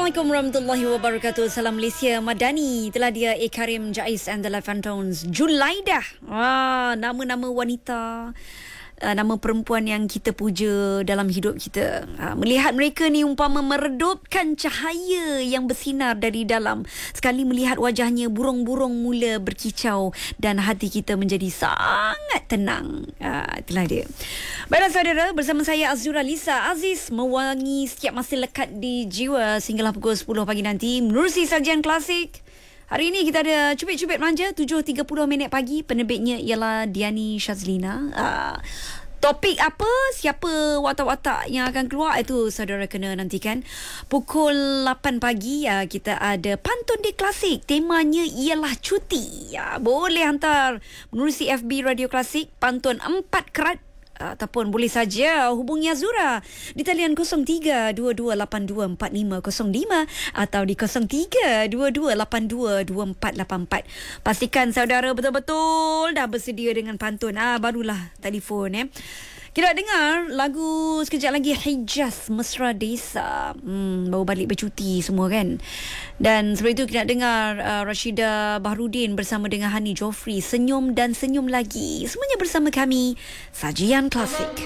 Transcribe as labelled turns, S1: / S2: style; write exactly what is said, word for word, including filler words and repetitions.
S1: Assalamualaikum warahmatullahi wabarakatuh. Salam Malaysia Madani. Telah dia A. Karim Jais and the Life Phantoms. Julaidah. Wah, nama-nama wanita, uh, nama perempuan yang kita puja dalam hidup kita. Uh, melihat mereka ni umpama meredupkan cahaya yang bersinar dari dalam. Sekali melihat wajahnya, burung-burung mula berkicau dan hati kita menjadi sangat tenang. Uh, itulah dia. Baiklah saudara, bersama saya Azura Lisa Aziz, mewangi setiap masa lekat di jiwa sehinggalah pukul sepuluh pagi nanti menerusi sajian klasik. Hari ini kita ada Cubit-Cubit Manja tujuh tiga puluh minit pagi. Penerbitnya ialah Diani Shazlina. Uh, topik apa, siapa watak-watak yang akan keluar, itu saudara kena nantikan. Pukul lapan pagi uh, kita ada Pantun di Klasik. Temanya ialah cuti. Uh, boleh hantar menerusi F B Radio Klasik Pantun empat kerat, ataupun boleh saja hubungi Azura di talian kosong tiga dua dua lapan dua empat lima kosong lima atau di kosong tiga dua dua lapan dua dua empat lapan empat. Pastikan saudara betul-betul dah bersedia dengan pantun. Ah, barulah telefon eh. Kita dengar lagu sekejap lagi, Hijaz Mesra Desa. Hmm, baru balik bercuti semua kan. Dan sebelum itu kita dengar uh, Rashidah Bahrudin bersama dengan Hani Joffrey, Senyum dan Senyum Lagi. Semuanya bersama kami, Sajian Klasik.